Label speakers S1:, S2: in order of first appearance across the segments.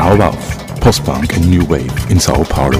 S1: Now Wave, Post-Punk and New Wave in Sao Paulo.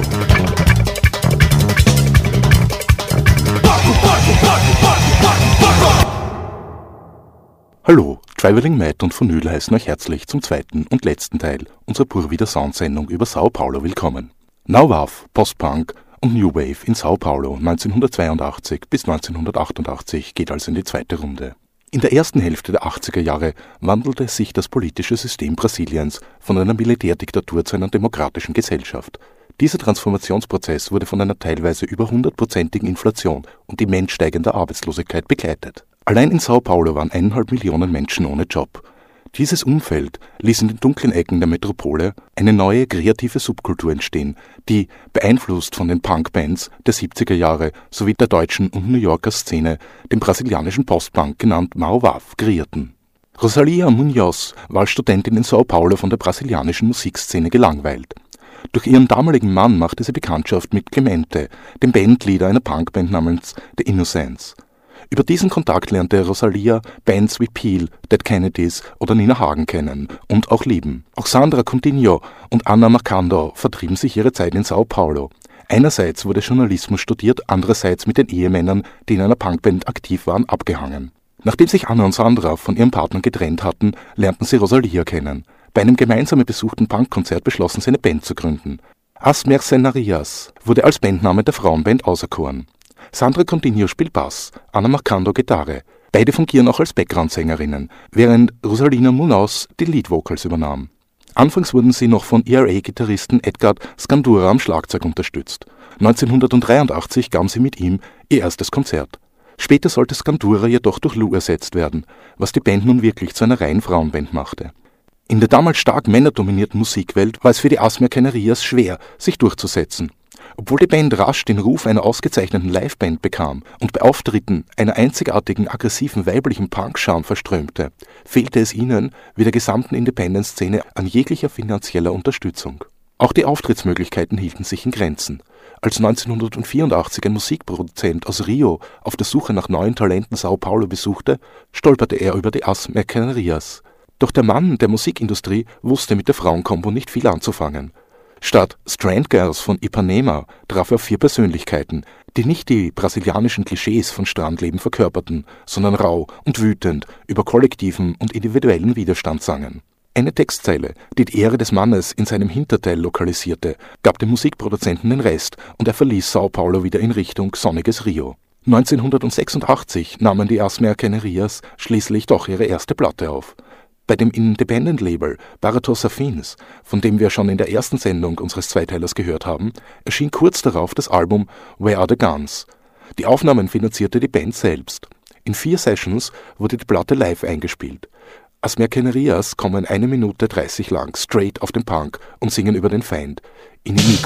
S1: Hallo, Traveling Matt und Vinyl heißen euch herzlich zum zweiten und letzten Teil unserer Pur Vida Sound-Sendung über Sao Paulo willkommen. Now Wave, Post-Punk und New Wave in Sao Paulo 1982 bis 1988 geht also in die zweite Runde. In der ersten Hälfte der 80er Jahre wandelte sich das politische System Brasiliens von einer Militärdiktatur zu einer demokratischen Gesellschaft. Dieser Transformationsprozess wurde von einer teilweise über 100%igen Inflation und immens steigender Arbeitslosigkeit begleitet. Allein in Sao Paulo waren 1,5 Millionen Menschen ohne Job. Dieses Umfeld ließ in den dunklen Ecken der Metropole eine neue kreative Subkultur entstehen, die, beeinflusst von den Punkbands der 70er Jahre sowie der deutschen und New Yorker Szene, den brasilianischen Postpunk genannt Mau Wave kreierten. Rosalia Munoz war als Studentin in Sao Paulo von der brasilianischen Musikszene gelangweilt. Durch ihren damaligen Mann machte sie Bekanntschaft mit Clemente, dem Bandleader einer Punkband namens The Innocents. Über diesen Kontakt lernte Rosalia Bands wie Peel, Dead Kennedys oder Nina Hagen kennen und auch lieben. Auch Sandra Coutinho und Ana Macondo vertrieben sich ihre Zeit in Sao Paulo. Einerseits wurde Journalismus studiert, andererseits mit den Ehemännern, die in einer Punkband aktiv waren, abgehangen. Nachdem sich Anna und Sandra von ihrem Partner getrennt hatten, lernten sie Rosalia kennen. Bei einem gemeinsam besuchten Punkkonzert beschlossen sie eine Band zu gründen. As Mercenarias wurde als Bandname der Frauenband auserkoren. Sandra Coutinho spielt Bass, Ana Macondo Gitarre. Beide fungieren auch als Background-Sängerinnen, während Rosalina Munoz die Lead-Vocals übernahm. Anfangs wurden sie noch von ERA-Gitarristen Edgar Scandura am Schlagzeug unterstützt. 1983 gaben sie mit ihm ihr erstes Konzert. Später sollte Scandura jedoch durch Lou ersetzt werden, was die Band nun wirklich zu einer reinen Frauenband machte. In der damals stark männerdominierten Musikwelt war es für die As Mercenarias schwer, sich durchzusetzen. Obwohl die Band rasch den Ruf einer ausgezeichneten Liveband bekam und bei Auftritten einer einzigartigen, aggressiven weiblichen Punk-Charme verströmte, fehlte es ihnen, wie der gesamten Independent-Szene, an jeglicher finanzieller Unterstützung. Auch die Auftrittsmöglichkeiten hielten sich in Grenzen. Als 1984 ein Musikproduzent aus Rio auf der Suche nach neuen Talenten Sao Paulo besuchte, stolperte er über die As Mercenarias. Doch der Mann der Musikindustrie wusste mit der Frauenkombo nicht viel anzufangen. Statt Strand Girls von Ipanema traf er auf 4 Persönlichkeiten, die nicht die brasilianischen Klischees von Strandleben verkörperten, sondern rau und wütend über kollektiven und individuellen Widerstand sangen. Eine Textzeile, die die Ehre des Mannes in seinem Hinterteil lokalisierte, gab dem Musikproduzenten den Rest und er verließ Sao Paulo wieder in Richtung sonniges Rio. 1986 nahmen die As Mercenarias schließlich doch ihre erste Platte auf. Bei dem Independent-Label Baratos Afins, von dem wir schon in der ersten Sendung unseres Zweiteilers gehört haben, erschien kurz darauf das Album Where Are the Guns? Die Aufnahmen finanzierte die Band selbst. In 4 Sessions wurde die Platte live eingespielt. As Mercenarias kommen 1 Minute 30 lang straight auf den Punk und singen über den Feind. Inimigo.